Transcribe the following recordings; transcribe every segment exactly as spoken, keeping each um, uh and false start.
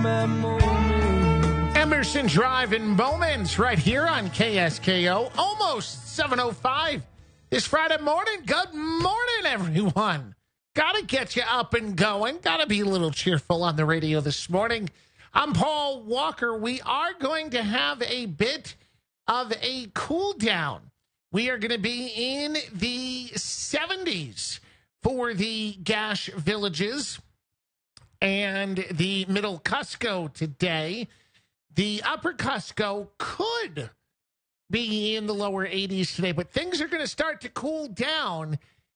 Emerson Drive in Bowman's right here on K S K O. Almost seven oh five this Friday morning. Good morning, everyone. Got to get you up and going. Got to be a little cheerful on the radio this morning. I'm Paul Walker. We are going to have a bit of a cool down. We are going to be in the seventies for the Gash Villages and the Middle Cusco today. The Upper Cusco could be in the lower eighties today, but things are going to start to cool down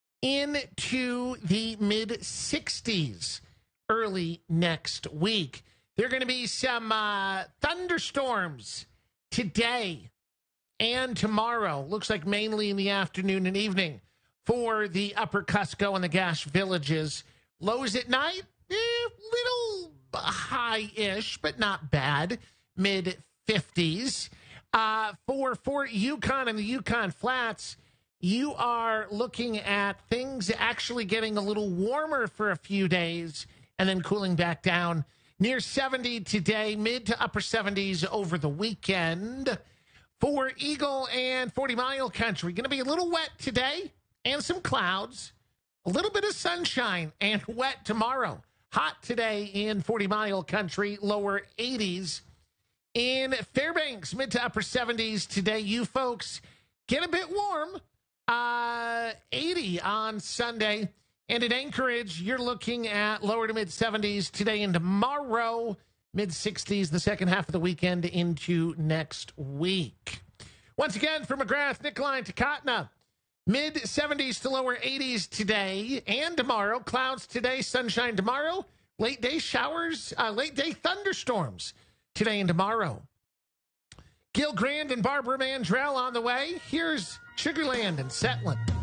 into the mid sixties early next week. There are going to be some uh, thunderstorms today and tomorrow. Looks like mainly in the afternoon and evening for the Upper Cusco and the Gash Villages. Lows at night, eh, little high-ish, but not bad. mid fifties. Uh, for Fort Yukon and the Yukon Flats, you are looking at things actually getting a little warmer for a few days and then cooling back down. Near seventy today, mid to upper seventies over the weekend. For Eagle and forty Mile Country, going to be a little wet today and some clouds. A little bit of sunshine and wet tomorrow. Hot today in forty Mile Country, lower eighties. In Fairbanks, mid to upper seventies today. You folks get a bit warm. Uh, eighty on Sunday. And in Anchorage, you're looking at lower to mid seventies today and tomorrow. mid sixties the second half of the weekend into next week. Once again, from McGrath, Nicolai, to Katna, mid seventies to lower eighties today and tomorrow. Clouds today, sunshine tomorrow. Late day showers, uh, late day thunderstorms today and tomorrow. Gil Grand and Barbara Mandrell on the way. Here's Sugarland and Settlin'.